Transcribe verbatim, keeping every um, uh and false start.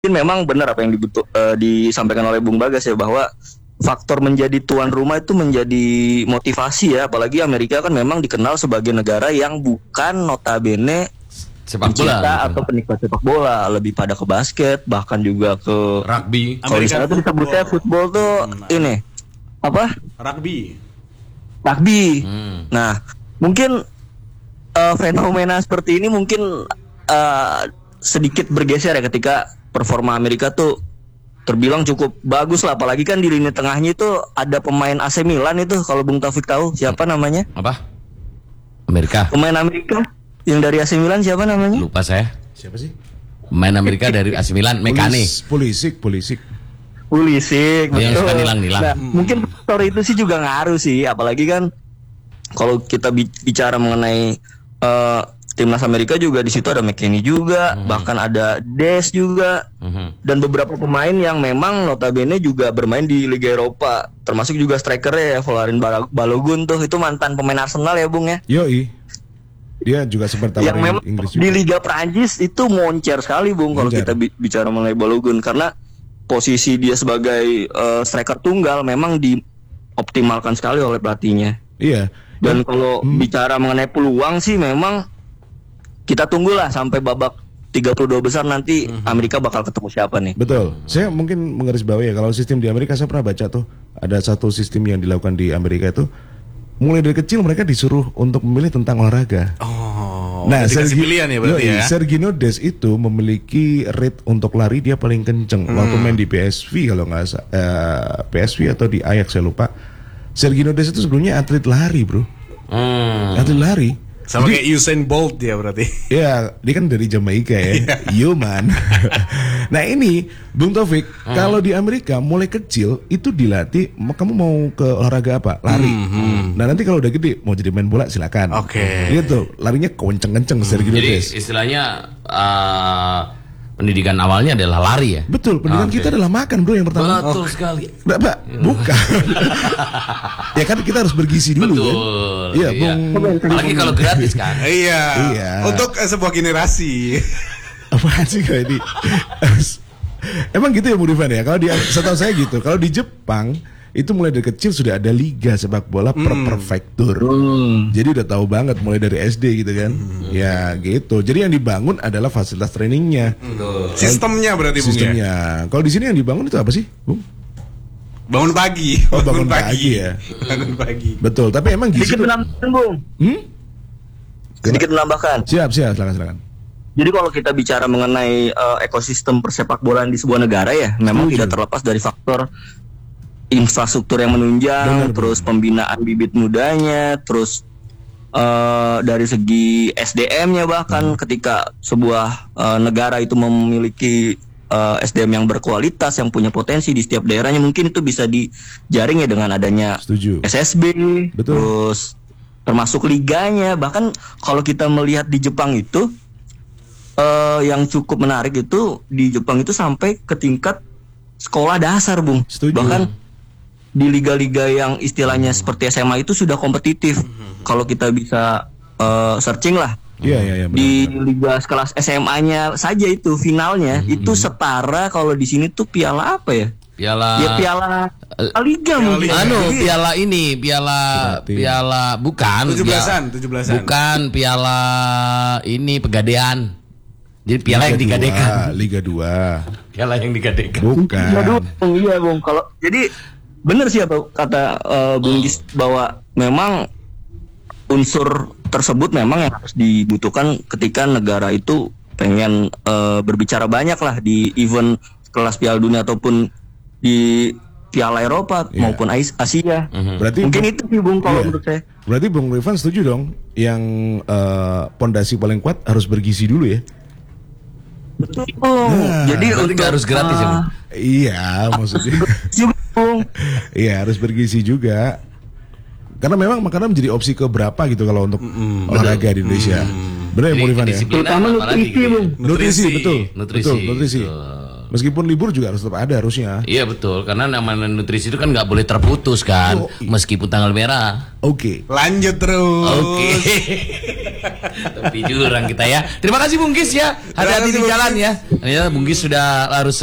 memang benar apa yang dibutuh, uh, disampaikan oleh Bung Bagas ya, bahwa faktor menjadi tuan rumah itu menjadi motivasi ya, apalagi Amerika kan memang dikenal sebagai negara yang bukan notabene sepak bola gitu, atau penikmat sepak bola, lebih pada ke basket, bahkan juga ke rugby. Kalau di sana tuh disebutnya football tuh hmm. ini apa? Rugby. Rugby. Hmm. Nah, mungkin uh, fenomena seperti ini mungkin uh, sedikit bergeser ya ketika performa Amerika tuh terbilang cukup bagus lah, apalagi kan di lini tengahnya itu ada pemain A C Milan itu, kalau Bung Taufik tahu siapa namanya? Apa? Amerika. Pemain Amerika yang dari A C Milan siapa namanya? Lupa saya. Siapa sih? Pemain Amerika dari A C Milan, Mekane. Pulisic, Pulisic. Pulisic, betul. Yang suka nilang-nilang. Nah, hmm. mungkin faktor itu sih juga ngaruh sih, apalagi kan kalau kita bicara mengenai uh, timnas Amerika juga di situ ada McKennie juga, mm-hmm. bahkan ada Des juga, mm-hmm. dan beberapa pemain yang memang notabene juga bermain di Liga Eropa, termasuk juga strikernya ya, Folarin Balogun tuh, itu mantan pemain Arsenal ya Bung ya. Yoi, dia juga sempat tawarin Inggris juga. Di Liga Prancis itu moncer sekali Bung kalau kita bicara mengenai Balogun, karena posisi dia sebagai uh, striker tunggal memang dioptimalkan sekali oleh pelatihnya. Iya. Dan kalau hmm. bicara mengenai peluang sih memang kita tunggulah sampai babak tiga puluh dua besar nanti Amerika bakal ketemu siapa nih. Betul. Saya mungkin menggarisbawahi ya, kalau sistem di Amerika saya pernah baca tuh, ada satu sistem yang dilakukan di Amerika itu mulai dari kecil mereka disuruh untuk memilih tentang olahraga. Oh. Nah, dikasih pilihan ya berarti ya. Sergino Des itu memiliki rate untuk lari dia paling kenceng hmm. waktu main di P S V kalau nggak salah, uh, P S V atau di Ajax saya lupa. Sergino Des itu sebelumnya atlet lari, bro. Hmm. Atlet lari. Sama jadi, kayak Usain Bolt dia berarti. Ya, dia kan dari Jamaika ya. Yo man. Nah ini, Bung Taufik, hmm. kalau di Amerika mulai kecil itu dilatih, kamu mau ke olahraga apa? Lari. Hmm, hmm. Nah nanti kalau udah gede mau jadi main bola silakan. Oke. Okay. Gitu, larinya kenceng-kenceng. Hmm. Jadi istilahnya uh, pendidikan awalnya adalah lari ya? Betul, pendidikan okay. kita adalah makan bro yang pertama. Betul oh. sekali. Nggak, Pak, bukan. Ya kan kita harus bergizi dulu. Betul. Kan? Iya, iya. Bung. Apalagi kalau gratis kan. Iya. Iya. Untuk uh, sebuah generasi. Apaan sih kayak ini? Emang gitu ya Bu Rifan ya? Kalau di setahu saya gitu. Kalau di Jepang itu mulai dari kecil sudah ada liga sepak bola per hmm. prefektur. Hmm. Jadi udah tahu banget mulai dari S D gitu kan. Hmm. Ya gitu. Jadi yang dibangun adalah fasilitas trainingnya. Hmm. Sistemnya berarti Bung. Sistemnya. Kalau di sini yang dibangun itu apa sih, Bung? Bangun pagi. Oh, bangun, bangun pagi. pagi ya. Bangun pagi. Betul, tapi emang gitu. Sedikit menambahkan, Bung. Hmm? Sedikit menambahkan. Siap, siap, silakan, silakan. Jadi kalau kita bicara mengenai uh, ekosistem persepak bolaan di sebuah negara ya, memang Setuju. tidak terlepas dari faktor infrastruktur yang menunjang, benar, terus benar. pembinaan bibit mudanya, terus uh, dari segi S D M-nya bahkan hmm. ketika sebuah uh, negara itu memiliki uh, S D M yang berkualitas, yang punya potensi di setiap daerahnya, mungkin itu bisa dijaring ya dengan adanya Setuju. S S B, Betul. terus termasuk liganya. Bahkan kalau kita melihat di Jepang itu uh, yang cukup menarik itu di Jepang itu sampai ke tingkat sekolah dasar, Bung. Setuju. Bahkan di liga-liga yang istilahnya hmm. seperti S M A itu sudah kompetitif. Hmm. Kalau kita bisa uh, searching lah. Iya, iya, iya, di liga sekelas S M A-nya saja itu finalnya hmm. itu setara kalau di sini tuh piala apa ya? Piala ya piala uh, liga mungkin. Anu, piala ini, piala piala bukan tujuh belasan, tujuh belasan. Bukan piala ini Pegadaian. Jadi piala yang digadekan. Liga dua. Piala yang digadekan. Bukan. Liga dua. Iya, Bung. Kalau jadi benar sih apa kata uh, Bung Gis bahwa memang unsur tersebut memang yang harus dibutuhkan ketika negara itu pengen uh, berbicara banyak lah di event kelas Piala Dunia ataupun di Piala Eropa yeah. maupun Asia. Mm-hmm. Berarti mungkin Bung, itu sih Bung kalau iya. menurut saya. Berarti Bung Rifan setuju dong yang pondasi uh, paling kuat harus bergizi dulu ya. Betul. Nah, jadi untuk harus gratis uh, ya Bung. Iya maksudnya. Iya harus bergizi juga. Karena memang makanan menjadi opsi keberapa gitu kalau untuk mm, olahraga di Indonesia. Mm. Benar ya Bung Rifan ya? Terutama nutrisi, Bung. Nutrisi, betul. Nutrisi. Betul, nutrisi. Betul. Meskipun libur juga harus tetap ada harusnya. Iya betul, karena namanya nutrisi itu kan nggak boleh terputus kan, Oh, iya. meskipun tanggal merah. Oke. Lanjut terus. Oke. Tepi jurang kita ya. Terima kasih Bung Gis ya. Hati-hati kasih, di Bung jalan ya. Ya Bung Gis sudah harus